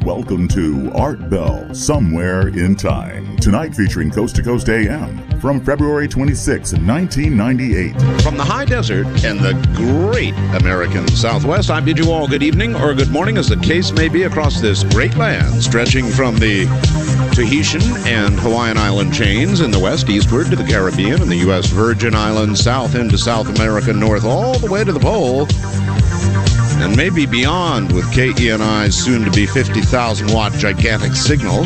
welcome to Art Bell, Somewhere in Time. Tonight featuring Coast to Coast AM from February 26, 1998. From the high desert and the great American Southwest, I bid you all good evening or good morning, as the case may be, across this great land, stretching from the Tahitian and Hawaiian island chains in the west eastward to the Caribbean and the U.S. Virgin Islands, south into South America, north all the way to the pole, and maybe beyond with KENI's soon-to-be 50,000-watt gigantic signal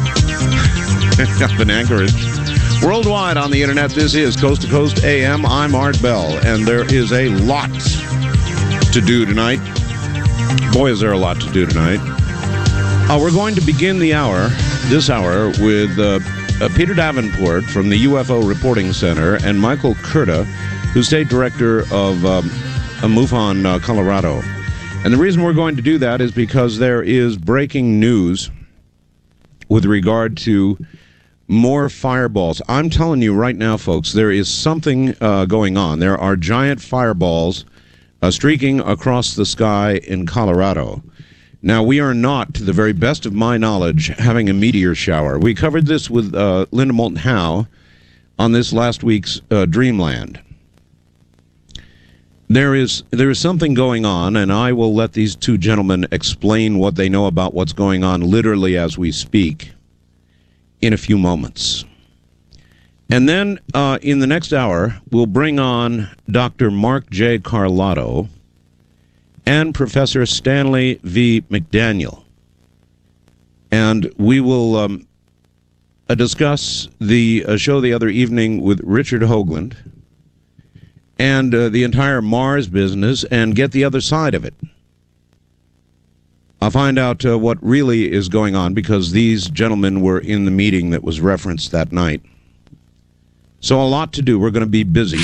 up in Anchorage. Worldwide on the internet, this is Coast to Coast AM. I'm Art Bell, and there is a lot to do tonight. Boy, is there a lot to do tonight. We're going to begin this hour, with Peter Davenport from the UFO Reporting Center and Michael Kurta, who's state director of MUFON, Colorado. And the reason we're going to do that is because there is breaking news with regard to more fireballs. I'm telling you right now, folks, there is something going on. There are giant fireballs streaking across the sky in Colorado. Now, we are not, to the very best of my knowledge, having a meteor shower. We covered this with Linda Moulton Howe on this last week's Dreamland. There is something going on, and I will let these two gentlemen explain what they know about what's going on literally as we speak in a few moments. And then in the next hour, we'll bring on Dr. Mark J. Carlotto and Professor Stanley V. McDaniel. And we will discuss the show the other evening with Richard Hoagland and the entire Mars business and get the other side of it. I'll find out what really is going on, because these gentlemen were in the meeting that was referenced that night. So a lot to do. We're going to be busy.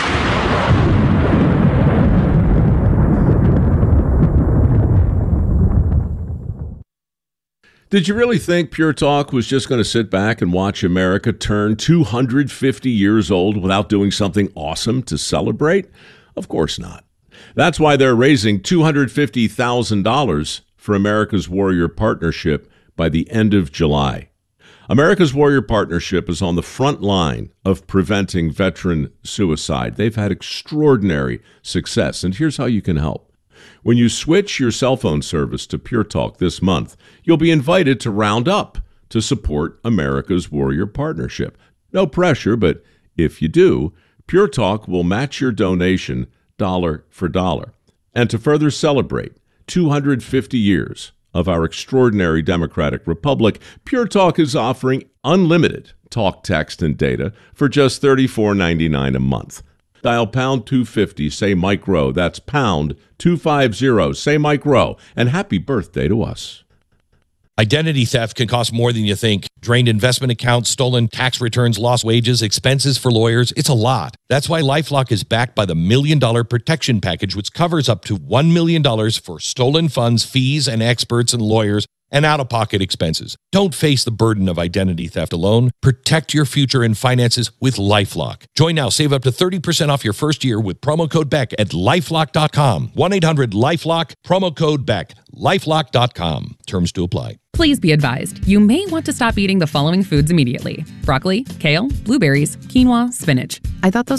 Did you really think Pure Talk was just going to sit back and watch America turn 250 years old without doing something awesome to celebrate? Of course not. That's why they're raising $250,000 for America's Warrior Partnership by the end of July. America's Warrior Partnership is on the front line of preventing veteran suicide. They've had extraordinary success, and here's how you can help. When you switch your cell phone service to Pure Talk this month, you'll be invited to round up to support America's Warrior Partnership. No pressure, but if you do, Pure Talk will match your donation dollar for dollar. And to further celebrate 250 years of our extraordinary democratic republic, Pure Talk is offering unlimited talk, text, and data for just $34.99 a month. Dial pound 250, say Mike Rowe. That's pound 250, say Mike Rowe. And happy birthday to us. Identity theft can cost more than you think. Drained investment accounts, stolen tax returns, lost wages, expenses for lawyers. It's a lot. That's why LifeLock is backed by the $1 Million Protection Package, which covers up to $1 million for stolen funds, fees, and experts and lawyers, and out-of-pocket expenses. Don't face the burden of identity theft alone. Protect your future and finances with LifeLock. Join now. Save up to 30% off your first year with promo code BECK at LifeLock.com. 1-800-LifeLock, promo code BECK. LifeLock.com. Terms to apply. Please be advised, you may want to stop eating the following foods immediately: broccoli, kale, blueberries, quinoa, spinach. I thought those